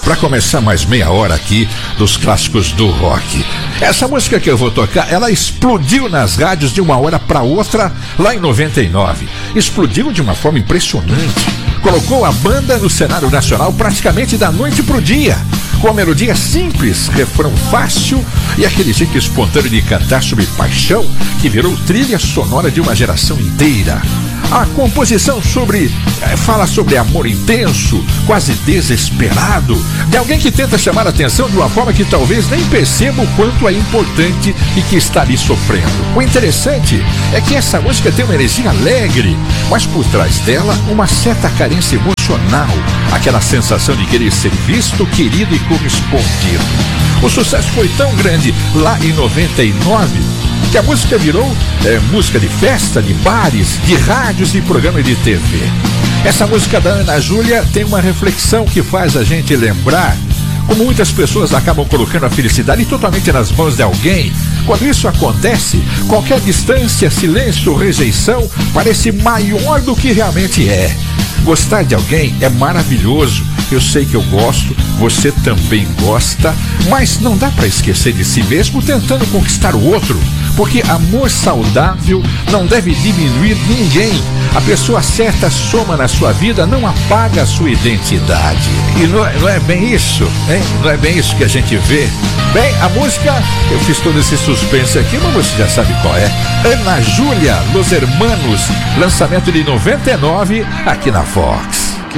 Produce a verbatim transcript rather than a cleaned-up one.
para começar mais meia hora aqui dos clássicos do rock. Essa música que eu vou tocar, ela explodiu nas rádios de uma hora para outra lá em noventa e nove. Explodiu de uma forma impressionante. Colocou a banda no cenário nacional praticamente da noite pro dia, com a melodia simples, refrão fácil e aquele jeito espontâneo de cantar sobre paixão que virou trilha sonora de uma geração inteira. A composição sobre é, fala sobre amor intenso, quase desesperado, de alguém que tenta chamar a atenção de uma forma que talvez nem perceba o quanto é importante e que está ali sofrendo. O interessante é que essa música tem uma energia alegre, mas por trás dela uma certa carência emocional, aquela sensação de querer ser visto, querido e correspondido. O sucesso foi tão grande lá em noventa e nove que a música virou é, música de festa, de bares, de rádios e programas de T V. Essa música da Ana Júlia tem uma reflexão que faz a gente lembrar como muitas pessoas acabam colocando a felicidade totalmente nas mãos de alguém. Quando isso acontece, qualquer distância, silêncio ou rejeição parece maior do que realmente é. Gostar de alguém é maravilhoso. Eu sei que eu gosto, você também gosta, mas não dá para esquecer de si mesmo tentando conquistar o outro, porque amor saudável não deve diminuir ninguém. A pessoa certa soma na sua vida, não apaga a sua identidade. E não é, não é bem isso, hein? Não é bem isso que a gente vê. Bem, a música, eu fiz todo esse suspense aqui, mas você já sabe qual é. Ana Júlia, Los Hermanos, lançamento de noventa e nove aqui na Fox.